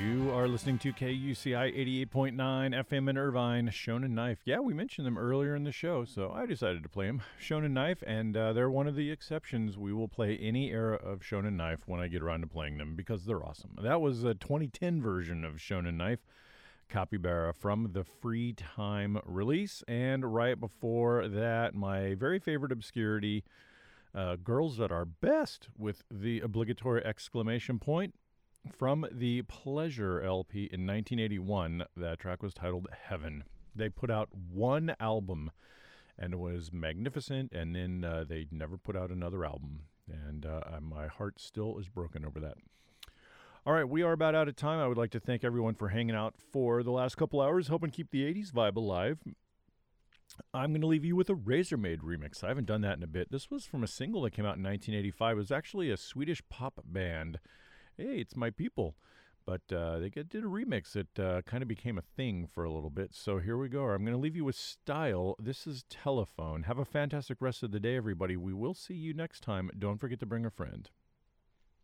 You are listening to KUCI 88.9 FM in Irvine, Shonen Knife. Yeah, we mentioned them earlier in the show, so I decided to play them. Shonen Knife, and they're one of the exceptions. We will play any era of Shonen Knife when I get around to playing them because they're awesome. That was a 2010 version of Shonen Knife, Capybara, from the Free Time release. And right before that, my very favorite obscurity, Girls That Are Best, with the obligatory exclamation point, from the Pleasure LP in 1981. That track was titled Heaven. They put out one album, and it was magnificent, and then they never put out another album. And my heart still is broken over that. All right, we are about out of time. I would like to thank everyone for hanging out for the last couple hours, helping keep the 80s vibe alive. I'm going to leave you with a Razormaid remix. I haven't done that in a bit. This was from a single that came out in 1985. It was actually a Swedish pop band. Hey, it's my people. But they did a remix that kind of became a thing for a little bit. So here we go. I'm going to leave you with Style. This is Telephone. Have a fantastic rest of the day, everybody. We will see you next time. Don't forget to bring a friend.